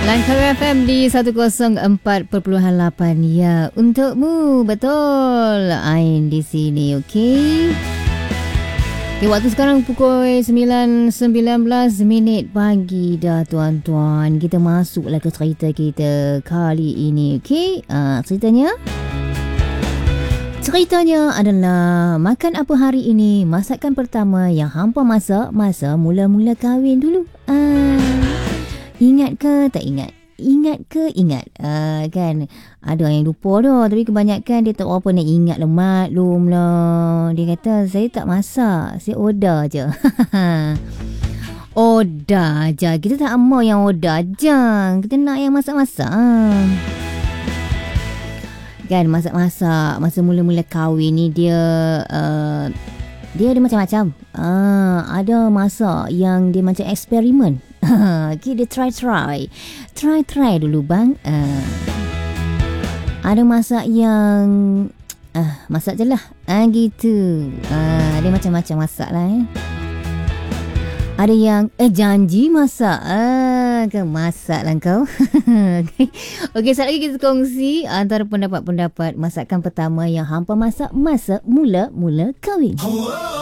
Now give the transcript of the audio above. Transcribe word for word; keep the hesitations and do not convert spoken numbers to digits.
Langkah F M di seratus empat perpuluhan lapan. Ya, untukmu. Betul. Ain di sini, okey. Okay, waktu sekarang pukul sembilan sembilan belas minit pagi dah tuan-tuan. Kita masuklah ke cerita kita kali ini, okey. Uh, ceritanya Ceritanya adalah makan apa hari ini, masakan pertama yang hampa masak masa mula-mula kahwin dulu. Ah, ingat ke tak ingat? Ingat ke ingat? Ah, kan ada yang lupa dah, tapi kebanyakan dia tak apa nak ingat lah, maklum lah. Dia kata saya tak masak, saya order je. Order je. Kita tak mau yang order je. Kita nak yang masak-masak. Kan masak-masak masa mula-mula kahwin ni dia uh, dia ada macam-macam. Uh, ada masak yang dia macam eksperimen. Okay, dia try-try. Try-try dulu bang. Uh, ada masak yang uh, masak je lah. Uh, gitu. Uh, dia macam-macam masak lah eh. Ada yang eh janji masak. Ah, ke masak lah kau. Okey, okay, sekali lagi kita kongsi antara pendapat-pendapat masakan pertama yang hampa masak masa mula-mula kahwin.